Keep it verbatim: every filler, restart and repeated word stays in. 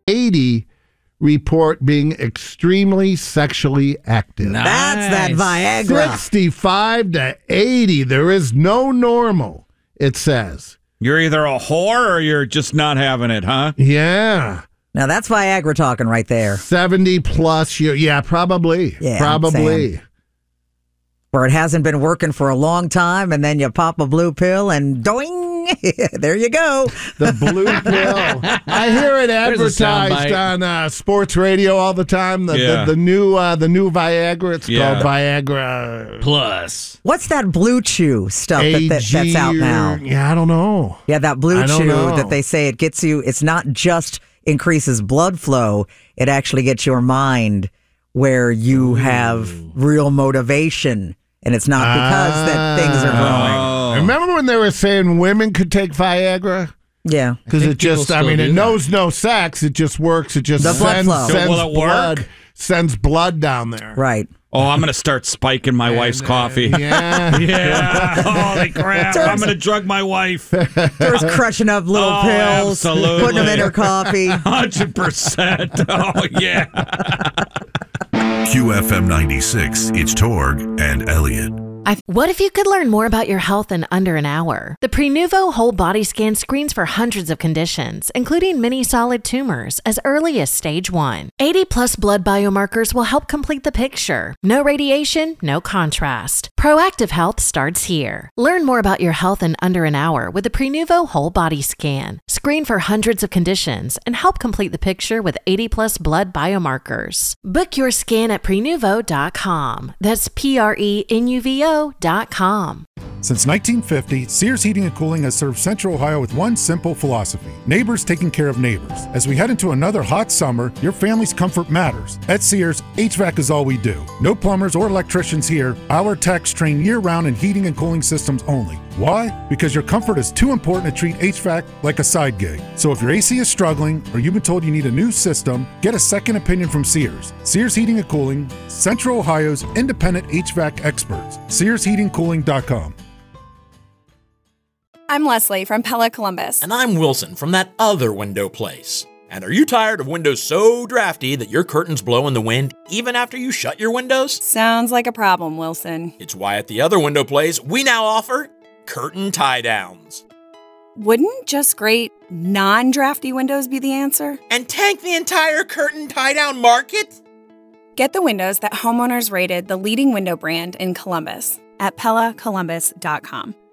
eighty report being extremely sexually active. Nice. That's that Viagra. sixty-five to eighty. There is no normal, it says. You're either a whore or you're just not having it, huh? Yeah. Now, that's Viagra talking right there. seventy plus years. Yeah, probably. Yeah, I'm probably. saying. Where it hasn't been working for a long time, and then you pop a blue pill and doing, there you go. The blue pill. I hear it There's a advertised soundbite. on uh, sports radio all the time. The, Yeah. the, the new uh, the new Viagra. It's Yeah. called Viagra Plus. What's that blue chew stuff that, A that, G that's out now? or- Yeah, I don't know. Yeah, that blue I don't chew know. that they say it gets you, it's not just increases blood flow, it actually gets your mind where you have real motivation. And it's not because that things are growing. Oh. Remember when they were saying women could take Viagra? Yeah. Because think it just, people I still mean, do it that. knows no sex. It just works. It just The blood sends, flow. sends Will it work? blood, sends blood down there. Right. Oh, I'm going to start spiking my wife's And, uh, coffee. Yeah. Yeah. Holy crap. Turns- I'm going to drug my wife. There's crushing up little Oh, pills, absolutely. putting them in her coffee. one hundred percent. Oh, yeah. Q F M ninety-six, it's Torg and Elliot. I, what if you could learn more about your health in under an hour? The Prenuvo Whole Body Scan screens for hundreds of conditions, including many solid tumors, as early as stage one. eighty plus blood biomarkers will help complete the picture. No radiation, no contrast. Proactive health starts here. Learn more about your health in under an hour with the Prenuvo Whole Body Scan. Screen for hundreds of conditions and help complete the picture with eighty plus blood biomarkers. Book your scan at prenuvo dot com. That's P R E N U V O dot com. Since nineteen fifty, Sears Heating and Cooling has served Central Ohio with one simple philosophy: neighbors taking care of neighbors. As we head into another hot summer, your family's comfort matters. At Sears, H V A C is all we do. No plumbers or electricians here. Our techs train year-round in heating and cooling systems only. Why? Because your comfort is too important to treat H V A C like a side gig. So if your A C is struggling or you've been told you need a new system, get a second opinion from Sears. Sears Heating and Cooling, Central Ohio's independent H V A C experts. sears heating cooling dot com. I'm Leslie from Pella Columbus. And I'm Wilson from that other window place. And are you tired of windows so drafty that your curtains blow in the wind even after you shut your windows? Sounds like a problem, Wilson. It's why at the other window place, we now offer curtain tie-downs. Wouldn't just great non-drafty windows be the answer? And tank the entire curtain tie-down market? Get the windows that homeowners rated the leading window brand in Columbus at pella columbus dot com.